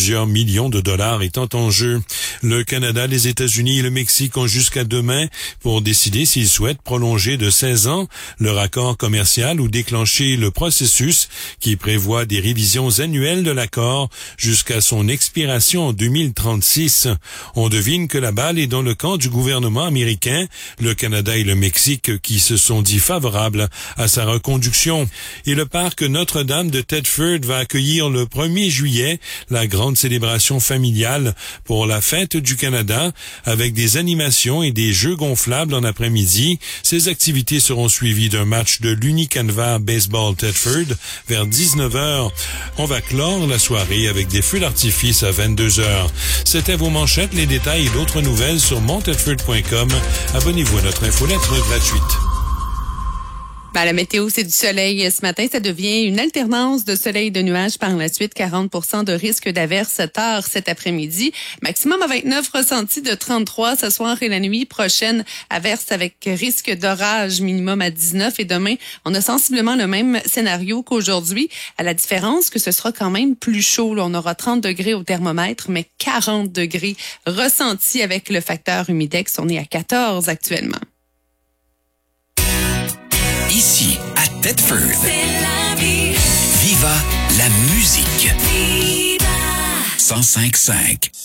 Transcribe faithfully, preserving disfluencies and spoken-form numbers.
plusieurs millions de dollars étant en jeu. Le Canada, les États-Unis et le Mexique ont jusqu'à demain pour décider s'ils souhaitent prolonger de seize ans leur accord commercial ou déclencher le processus qui prévoit des révisions annuelles de l'accord jusqu'à son expiration en deux mille trente-six. On devine que la balle est dans le camp du gouvernement américain, le Canada et le Mexique qui se sont dit favorables à sa reconduction. Et le parc Notre-Dame de Thetford va accueillir le premier juillet la grande célébration familiale pour la fête du Canada avec des animations et des jeux gonflables en après-midi. Ces activités seront suivies d'un match de l'Unicanva Baseball Thetford vers dix-neuf heures. On va clore la soirée avec des feux d'artifice à vingt-deux heures. C'était vos manchettes, les détails et d'autres nouvelles sur mon thetford point com. Abonnez-vous à notre infolettre gratuite. Ben, la météo, c'est du soleil. Ce matin, ça devient une alternance de soleil et de nuages par la suite. quarante pour cent de risque d'averse tard cet après-midi. Maximum à vingt-neuf, ressenti de trente-trois ce soir et la nuit prochaine. Averse avec risque d'orage, minimum à dix-neuf. Et demain, on a sensiblement le même scénario qu'aujourd'hui. À la différence que ce sera quand même plus chaud. Là, on aura trente degrés au thermomètre, mais quarante degrés ressenti avec le facteur humidex. On est à quatorze actuellement. Ici, à Thetford, c'est la vie. Viva la musique. Viva. cent cinq virgule cinq.